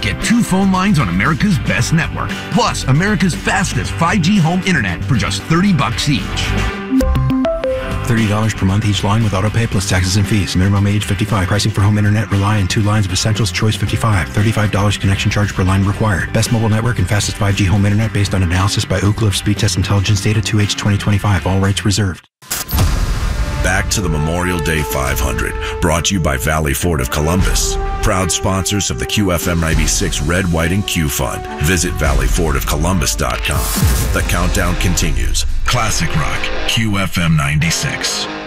Get 2 phone lines on America's best network, plus America's fastest 5G home internet for just $30 each. $30 per month each line with autopay plus taxes and fees. Minimum age 55. Pricing for home internet rely on 2 lines of Essentials. Choice 55. $35 connection charge per line required. Best mobile network and fastest 5G home internet based on analysis by Ookla of Speed Test Intelligence Data 2H 2025. All rights reserved. Back to the Memorial Day 500, brought to you by Valley Ford of Columbus, proud sponsors of the QFM 96 Red, White, and Q Fund. Visit valleyfordofcolumbus.com. The countdown continues. Classic Rock, QFM 96.